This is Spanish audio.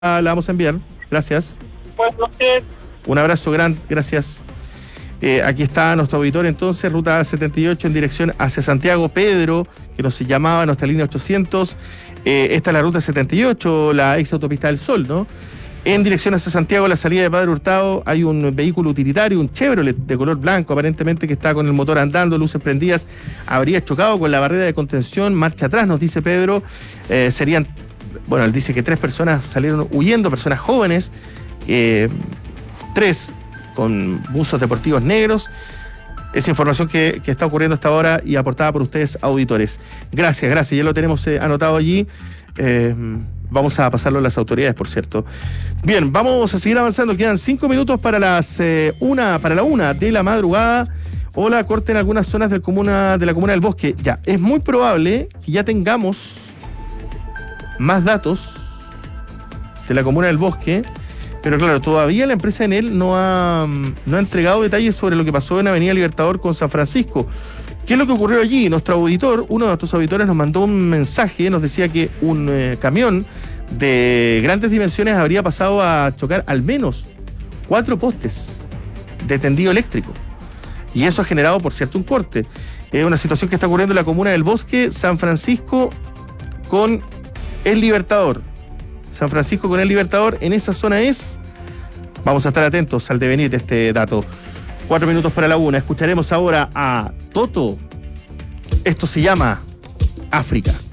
la vamos a enviar. Gracias. Buenas noches. Un abrazo grande, gracias. Aquí está nuestro auditor entonces, ruta 78 en dirección hacia Santiago. Pedro, que nos llamaba a nuestra línea 800. Esta es la ruta 78, la ex autopista del Sol, ¿no? En dirección hacia Santiago, la salida de Padre Hurtado, hay un vehículo utilitario, un Chevrolet de color blanco, aparentemente que está con el motor andando, luces prendidas, habría chocado con la barrera de contención, marcha atrás, nos dice Pedro. Serían, bueno, él dice que 3 personas salieron huyendo, personas jóvenes, 3 con buzos deportivos negros. Esa información que está ocurriendo hasta ahora y aportada por ustedes, auditores. Gracias, ya lo tenemos anotado allí. Vamos a pasarlo a las autoridades, por cierto. Bien, vamos a seguir avanzando. Quedan 5 minutos para la 1 de la madrugada. Hola, corte en algunas zonas de la comuna del Bosque. Ya, es muy probable que ya tengamos más datos de la comuna del Bosque, pero claro, todavía la empresa Enel no ha entregado detalles sobre lo que pasó en Avenida Libertador con San Francisco. ¿Qué es lo que ocurrió allí? Nuestro auditor, uno de nuestros auditores nos mandó un mensaje, nos decía que un camión de grandes dimensiones habría pasado a chocar al menos 4 postes de tendido eléctrico. Y eso ha generado, por cierto, un corte. Es una situación que está ocurriendo en la comuna del Bosque, San Francisco con El Libertador. San Francisco con El Libertador, en esa zona es. Vamos a estar atentos al devenir de este dato. 4 minutos para la 1. Escucharemos ahora a Toto. Esto se llama África.